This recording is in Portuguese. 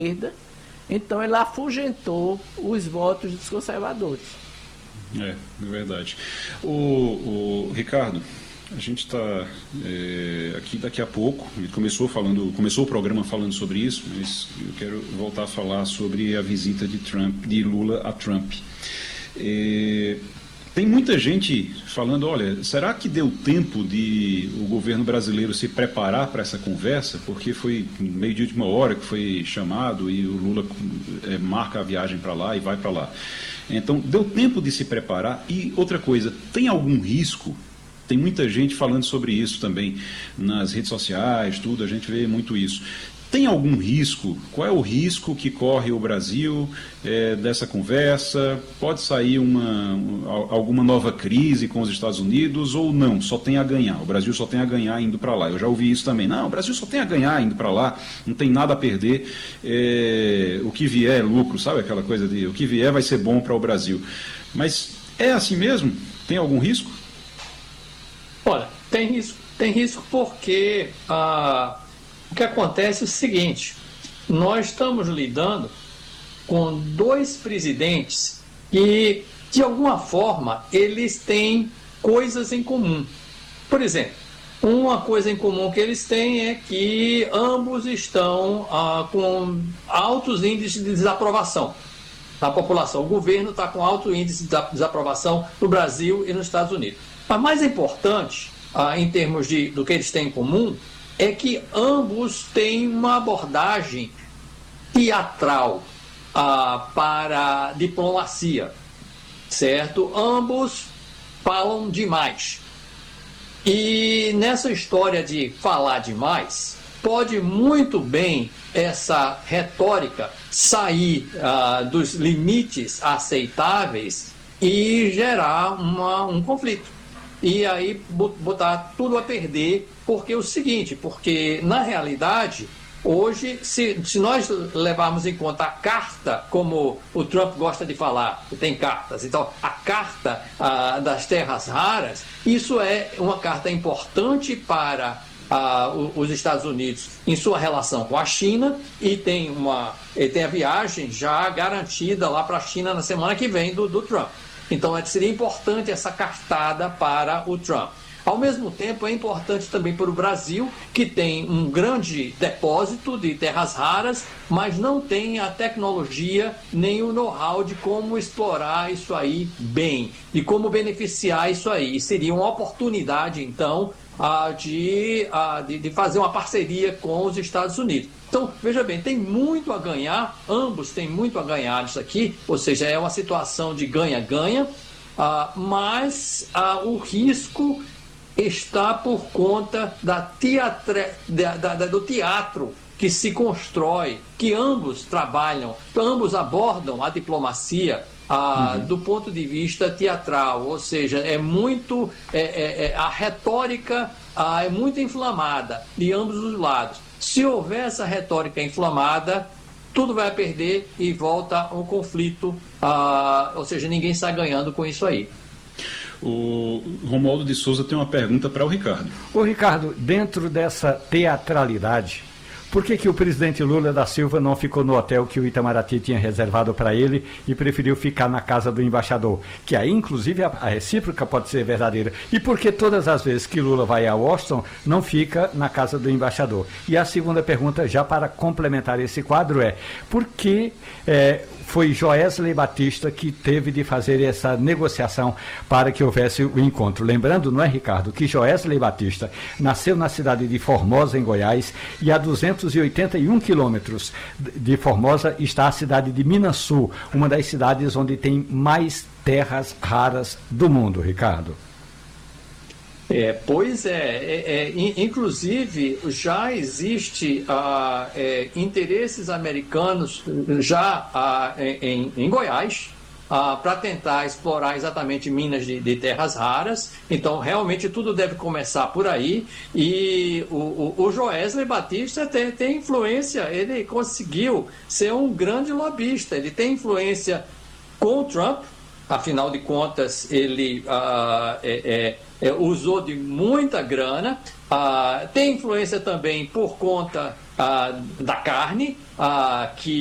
esquerda, então ele afugentou os votos dos conservadores. É verdade. O Ricardo, a gente está aqui daqui a pouco, começou o programa falando sobre isso, mas eu quero voltar a falar sobre a visita de Lula a Trump. Tem muita gente falando, olha, será que deu tempo de o governo brasileiro se preparar para essa conversa? Porque foi meio de última hora que foi chamado e o Lula marca a viagem para lá e vai para lá. Então, deu tempo de se preparar. E outra coisa, tem algum risco? Tem muita gente falando sobre isso também nas redes sociais, tudo, a gente vê muito isso. Tem algum risco? Qual é o risco que corre o Brasil dessa conversa? Pode sair alguma nova crise com os Estados Unidos ou não? Só tem a ganhar. O Brasil só tem a ganhar indo para lá. Eu já ouvi isso também. Não, o Brasil só tem a ganhar indo para lá. Não tem nada a perder. O que vier é lucro, sabe aquela coisa de o que vier vai ser bom para o Brasil. Mas é assim mesmo? Tem algum risco? Olha, tem risco porque o que acontece é o seguinte: nós estamos lidando com dois presidentes que, de alguma forma, eles têm coisas em comum. Por exemplo, uma coisa em comum que eles têm é que ambos estão com altos índices de desaprovação da população. O governo está com alto índice de desaprovação no Brasil e nos Estados Unidos. Mas mais importante, em termos do que eles têm em comum, é que ambos têm uma abordagem teatral para a diplomacia, certo? Ambos falam demais. E nessa história de falar demais, pode muito bem essa retórica sair dos limites aceitáveis e gerar um conflito. E aí botar tudo a perder, porque na realidade, hoje, se nós levarmos em conta a carta, como o Trump gosta de falar, tem cartas, então a carta das terras raras, isso é uma carta importante para os Estados Unidos em sua relação com a China, e tem a viagem já garantida lá para a China na semana que vem do Trump. Então, seria importante essa cartada para o Trump. Ao mesmo tempo, é importante também para o Brasil, que tem um grande depósito de terras raras, mas não tem a tecnologia nem o know-how de como explorar isso aí bem, de como beneficiar isso aí. E seria uma oportunidade, então, de fazer uma parceria com os Estados Unidos. Então, veja bem, tem muito a ganhar, ambos têm muito a ganhar nisso aqui, ou seja, é uma situação de ganha-ganha, mas o risco está por conta do teatro que se constrói, que ambos trabalham, ambos abordam a diplomacia do ponto de vista teatral, ou seja, a retórica é muito inflamada de ambos os lados. Se houver essa retórica inflamada, tudo vai a perder e volta um conflito, ou seja, ninguém sai ganhando com isso aí. O Romualdo de Souza tem uma pergunta para o Ricardo. Ô Ricardo, dentro dessa teatralidade, por que o presidente Lula da Silva não ficou no hotel que o Itamaraty tinha reservado para ele e preferiu ficar na casa do embaixador? Que aí, inclusive, a recíproca pode ser verdadeira. E por que todas as vezes que Lula vai a Washington, não fica na casa do embaixador? E a segunda pergunta, já para complementar esse quadro, por que foi Joesley Batista que teve de fazer essa negociação para que houvesse o encontro? Lembrando, não é, Ricardo, que Joesley Batista nasceu na cidade de Formosa, em Goiás, e a 281 quilômetros de Formosa está a cidade de Minasul, uma das cidades onde tem mais terras raras do mundo, Ricardo. Inclusive já existe interesses americanos já em Goiás para tentar explorar exatamente minas de terras raras. Então realmente tudo deve começar por aí, e o Joesley Batista tem influência, ele conseguiu ser um grande lobista, ele tem influência com o Trump, afinal de contas, ele usou de muita grana. Tem influência também por conta da carne, que